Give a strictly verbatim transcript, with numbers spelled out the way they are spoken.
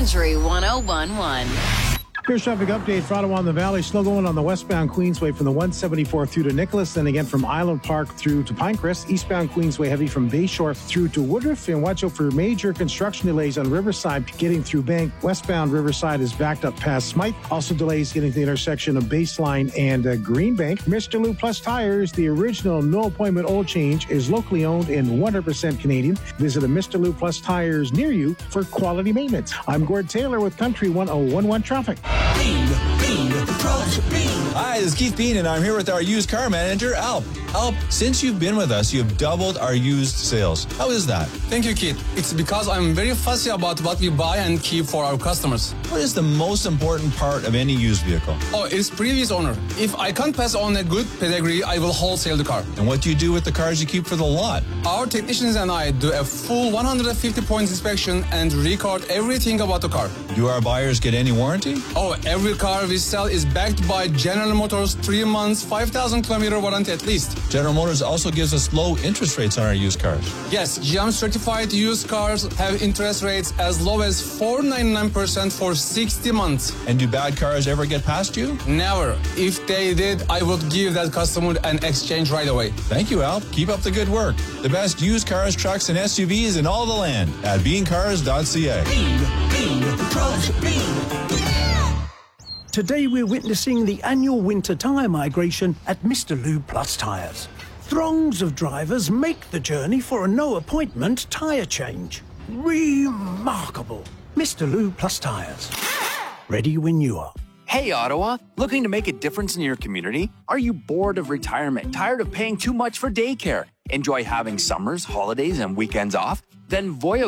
Country one oh one point one. Here's traffic update for Ottawa in the Valley. Slow going on the westbound Queensway from the one seventy-four through to Nicholas, then again from Island Park through to Pinecrest. Eastbound Queensway heavy from Bayshore through to Woodruff. And watch out for major construction delays on Riverside getting through Bank. Westbound Riverside is backed up past Smythe. Also delays getting to the intersection of Baseline and uh, Greenbank. Mister Lou Plus Tires, the original no appointment oil change, is locally owned and one hundred percent Canadian. Visit a Mister Lou Plus Tires near you for quality maintenance. I'm Gord Taylor with Country one oh one one Traffic. Bean, Bean, Bean. Hi, this is Keith Bean, and I'm here with our used car manager, Alp. Alp, since you've been with us, you've doubled our used sales. How is that? Thank you, Keith. It's because I'm very fussy about what we buy and keep for our customers. What is the most important part of any used vehicle? Oh, it's previous owner. If I can't pass on a good pedigree, I will wholesale the car. And what do you do with the cars you keep for the lot? Our technicians and I do a full one hundred fifty points inspection and record everything about the car. Do our buyers get any warranty? Oh, every car we sell is backed by General Motors three months, five thousand kilometer warranty at least. General Motors also gives us low interest rates on our used cars. Yes, G M certified used cars have interest rates as low as four point nine nine percent for sixty months. And do bad cars ever get past you? Never. If they did, I would give that customer an exchange right away. Thank you, Alp. Keep up the good work. The best used cars, trucks, and S U Vs in all the land at bean cars dot c a. Bean, Bean, Pros, Bean. Today we're witnessing the annual winter tyre migration at Mister Lou Plus Tyres. Throngs of drivers make the journey for a no-appointment tyre change. Remarkable. Mister Lou Plus Tyres. Ready when you are. Hey, Ottawa, looking to make a difference in your community? Are you bored of retirement, tired of paying too much for daycare? Enjoy having summers, holidays, and weekends off? Then Voyo